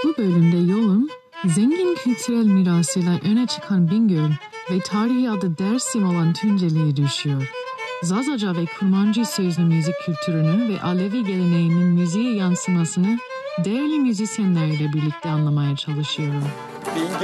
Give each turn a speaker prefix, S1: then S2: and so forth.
S1: Bu bölümde yolum, zengin kültürel mirasıyla öne çıkan Bingöl ve tarihi adı Dersim olan Tunceli'ye düşüyor. Zazaca ve Kurmancı sözlü müzik kültürünü ve Alevi geleneğinin müziğe yansımasını değerli müzisyenlerle birlikte anlamaya çalışıyorum.